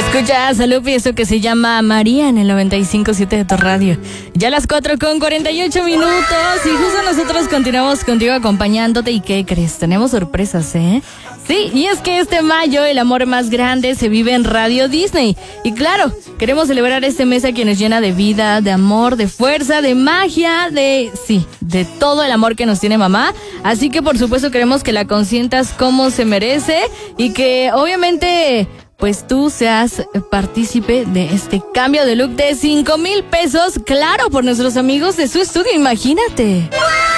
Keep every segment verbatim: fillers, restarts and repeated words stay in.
Escuchas a Lupi, eso que se llama María en el noventa y cinco punto siete de tu radio. Ya a las cuatro con cuarenta y ocho minutos y justo nosotros continuamos contigo acompañándote. ¿Y qué crees? Tenemos sorpresas, ¿eh? Sí, y es que este mayo el amor más grande se vive en Radio Disney. Y claro, queremos celebrar este mes a quien nos llena de vida, de amor, de fuerza, de magia, de... sí, de todo el amor que nos tiene mamá. Así que por supuesto queremos que la consientas como se merece y que obviamente... pues tú seas partícipe de este cambio de look de cinco mil pesos, claro, por nuestros amigos de Su Estudio, imagínate.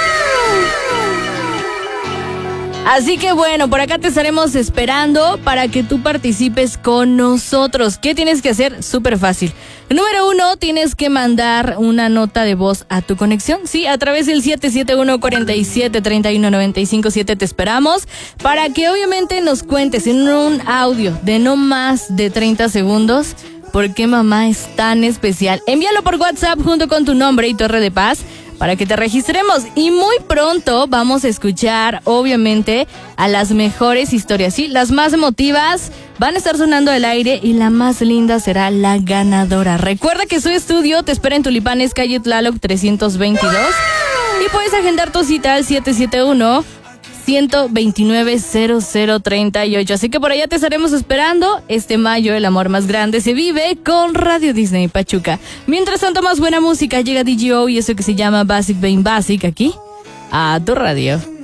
Así que bueno, por acá te estaremos esperando para que tú participes con nosotros. ¿Qué tienes que hacer? Súper fácil. Número uno, tienes que mandar una nota de voz a tu conexión. Sí, a través del siete siete uno, cuatro siete, tres uno nueve cinco siete te esperamos para que obviamente nos cuentes en un audio de no más de treinta segundos por qué mamá es tan especial. Envíalo por WhatsApp junto con tu nombre y torre de paz para que te registremos. Y muy pronto vamos a escuchar, obviamente, a las mejores historias. Sí, las más emotivas van a estar sonando al aire y la más linda será la ganadora. Recuerda que Su Estudio te espera en Tulipanes, calle Tlaloc trescientos veintidós. Y puedes agendar tu cita al siete siete uno, uno dos nueve, cero cero tres ocho. Así que por allá te estaremos esperando. Este mayo el amor más grande se vive con Radio Disney Pachuca. Mientras tanto, más buena música. Llega D J O y eso que se llama Basic Being Basic aquí a tu radio.